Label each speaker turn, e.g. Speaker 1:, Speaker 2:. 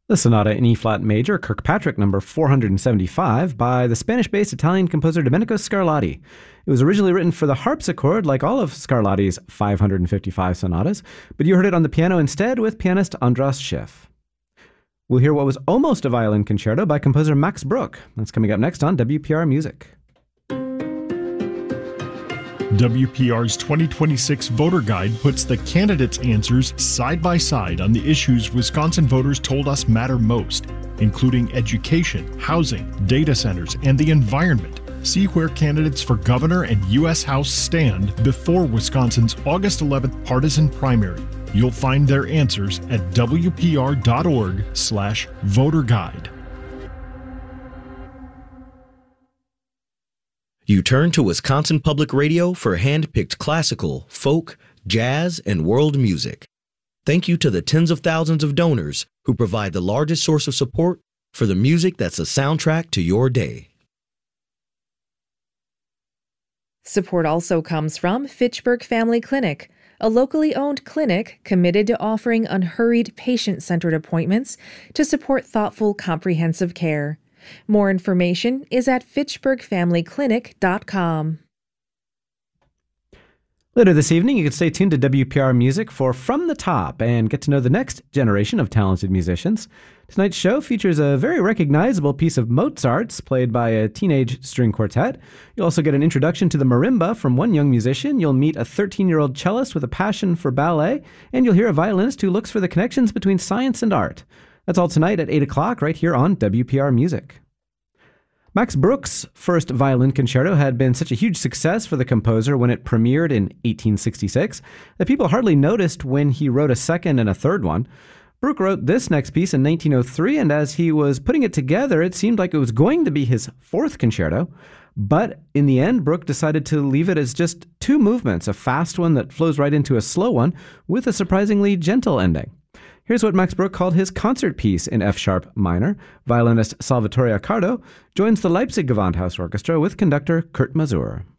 Speaker 1: The Sonata in E-flat major, Kirkpatrick number 475, by the Spanish-based Italian composer Domenico Scarlatti. It was originally written for the harpsichord, like all of Scarlatti's 555 sonatas, but you heard it on the piano instead with pianist Andras Schiff. We'll hear what was almost a violin concerto by composer Max Bruch. That's coming up next on WPR Music.
Speaker 2: WPR's 2026 Voter Guide puts the candidates' answers side by side on the issues Wisconsin voters told us matter most, including education, housing, data centers, and the environment. See where candidates for governor and U.S. House stand before Wisconsin's August 11th partisan primary. You'll find their answers at wpr.org/voterguide.
Speaker 3: You turn to Wisconsin Public Radio for hand-picked classical, folk, jazz, and world music. Thank you to the tens of thousands of donors who provide the largest source of support for the music that's a soundtrack to your day.
Speaker 4: Support also comes from Fitchburg Family Clinic, a locally owned clinic committed to offering unhurried, patient-centered appointments to support thoughtful, comprehensive care. More information is at fitchburgfamilyclinic.com.
Speaker 1: Later this evening, you can stay tuned to WPR Music for From the Top and get to know the next generation of talented musicians. Tonight's show features a very recognizable piece of Mozart's played by a teenage string quartet. You'll also get an introduction to the marimba from one young musician. You'll meet a 13-year-old cellist with a passion for ballet, and you'll hear a violinist who looks for the connections between science and art. That's all tonight at 8 o'clock right here on WPR Music. Max Bruch's first violin concerto had been such a huge success for the composer when it premiered in 1866 that people hardly noticed when he wrote a second and a third one. Bruch wrote this next piece in 1903, and as he was putting it together, it seemed like it was going to be his fourth concerto. But in the end, Bruch decided to leave it as just two movements, a fast one that flows right into a slow one with a surprisingly gentle ending. Here's what Max Bruch called his concert piece in F-sharp minor. Violinist Salvatore Accardo joins the Leipzig Gewandhaus Orchestra with conductor Kurt Masur.